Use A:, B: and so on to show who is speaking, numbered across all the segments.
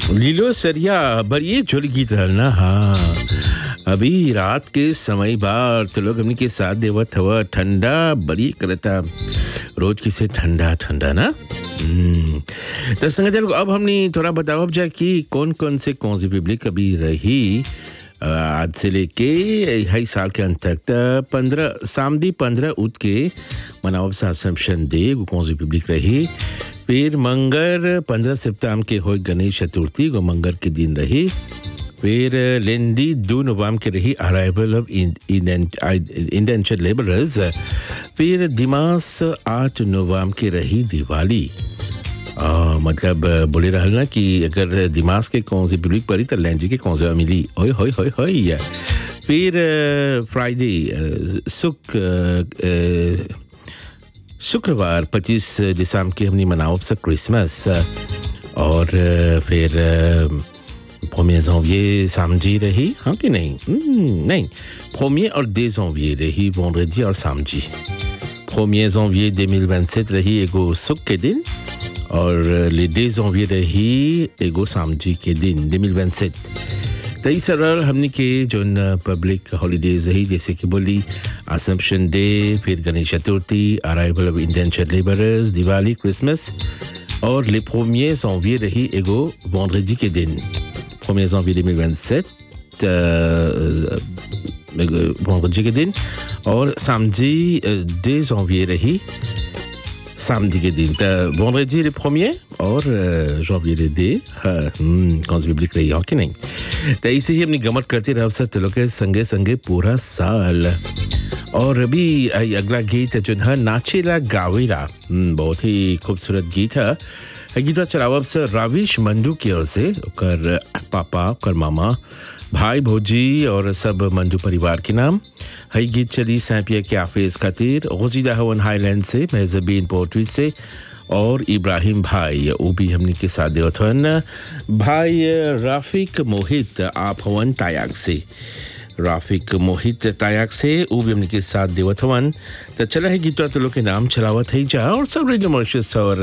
A: लीलो सरिया बड़िए जुड़ गीत रहल ना। हाँ, अभी रात के समय बार तो लोग हमनी के साथ देवत हवा ठंडा बड़ी करता रोज किसे ठंडा ठंडा ना। तो संगत लोग अब हमने थोड़ा बताओ जा कि कौन कौन से कौन सी पब्लिक अभी रही आज से लेके हई साल के अंत तक 15 उत के मनाओ असम्पशन डे कौन सी पब्लिक रही। फिर मंगर 15 सितंबर के हो गणेश चतुर्थी को मंगर के दिन रही। फिर लेंदी 2 नवंबर के रही अराइवल ऑफ इंडेंचर्ड लेबरर्स। फिर दिमास 8 नवंबर के रही दिवाली। मतलब बोले रहल ना कि अगर दिमाग के कौन सी पब्लिक पड़ी तो लैंजी के कौन सा मिली ओए होय होय होय। फिर फ्राइडे शुक्रवार 25 दिसंबर के हमने मनाओ सब क्रिसमस। और फिर 1er janvier samedi रही। हाँ कि नहीं? नहीं, 1er और 2 janvier रही vendredi और samedi। 1er janvier 2027 रही एगो सुख के दिन और ले 2 janvier रही एगो samedi के दिन 2027। तई सरल हमने के जोन पब्लिक हॉलीडेज रही जैसे कि बोली असम्पशन डे, फिर Ganesh Chaturthi, arrival of indentured labourers, Diwali, Christmas और ले 1er janvier रही एगो vendredi के दिन 1er janvier 2027 vendredi के दिन और samedi 2 janvier रही samedi के दिन। तो vendredi le 1er और janvier le 2 कौन सी पब्लिक रही हो कि नहीं। तो ऐसे ही अपनी गमत करते रहो सब लोग के संगे संगे पूरा साल। और अभी अगला गीत जो है नाचेला गावेला, बहुत ही खूबसूरत गीत है। गीत चलावब से राविश मंडू की ओर से ओकर पापा ओकर मामा भाई भौजी और सब मंडू परिवार के नाम। हई गीत चली सैंपिया के आफिस खातिर गजीदा हवन हाईलैंड से, मेहजबीन पोर्ट्री से और इब्राहिम भाई वो भी हमने के साथ देवत हवन। भाई राफिक मोहित आप हवन तायाग से, राफिक मोहित तायाग से वो भी हमने के साथ देवत हवन। तो चला है गीत तो लोग के नाम चलावत है जा और सब रेडियो मॉरिशस और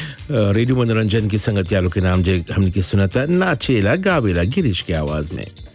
A: रेडियो मनोरंजन की संगत यारों के नाम जो हमने के सुनाता नाचेला गावेला गिरीश की आवाज में।